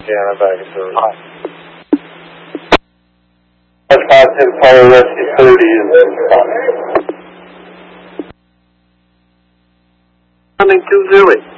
Yeah, I'm back at 30. Hi. That's 510 Fire Rescue 30 is Coming to Zurich.